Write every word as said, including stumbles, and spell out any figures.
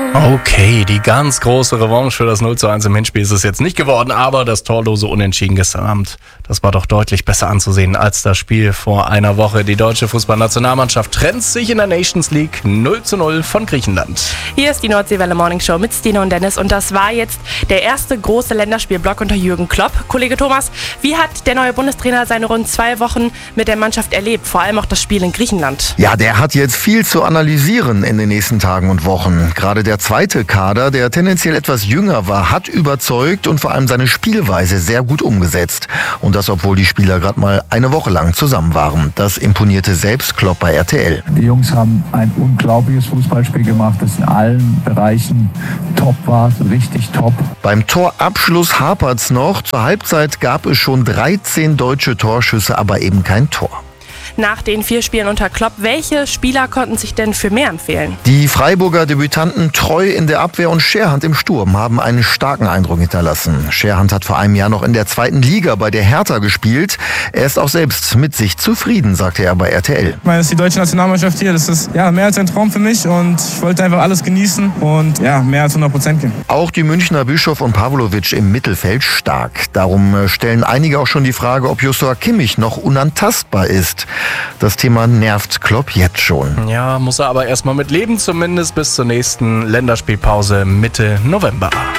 Okay, die ganz große Revanche für das null zu eins im Hinspiel ist es jetzt nicht geworden, aber das torlose Unentschieden gestern Abend, das war doch deutlich besser anzusehen als das Spiel vor einer Woche. Die deutsche Fußballnationalmannschaft trennt sich in der Nations League null zu null von Griechenland. Hier ist die Nordseewelle Morning Show mit Stine und Dennis und das war jetzt der erste große Länderspielblock unter Jürgen Klopp. Kollege Thomas, wie hat der neue Bundestrainer seine rund zwei Wochen mit der Mannschaft erlebt, vor allem auch das Spiel in Griechenland? Ja, der hat jetzt viel zu analysieren in den nächsten Tagen und Wochen. Gerade der zweite Kader, der tendenziell etwas jünger war, hat überzeugt und vor allem seine Spielweise sehr gut umgesetzt. Und das, obwohl die Spieler gerade mal eine Woche lang zusammen waren. Das imponierte selbst Klopp bei R T L. Die Jungs haben ein unglaubliches Fußballspiel gemacht, das in allen Bereichen top war, so richtig top. Beim Torabschluss hapert's noch. Zur Halbzeit gab es schon dreizehn deutsche Torschüsse, aber eben kein Tor. Nach den vier Spielen unter Klopp, welche Spieler konnten sich denn für mehr empfehlen? Die Freiburger Debütanten Treu in der Abwehr und Scherhand im Sturm haben einen starken Eindruck hinterlassen. Scherhand hat vor einem Jahr noch in der zweiten Liga bei der Hertha gespielt. Er ist auch selbst mit sich zufrieden, sagte er bei R T L. Ich meine, das ist die deutsche Nationalmannschaft hier. Das ist ja mehr als ein Traum für mich und ich wollte einfach alles genießen und ja, mehr als hundert Prozent geben. Auch die Münchner Bischof und Pavlovic im Mittelfeld stark. Darum stellen einige auch schon die Frage, ob Joshua Kimmich noch unantastbar ist. Das Thema nervt Klopp jetzt schon. Ja, muss er aber erstmal mit leben, zumindest bis zur nächsten Länderspielpause Mitte November.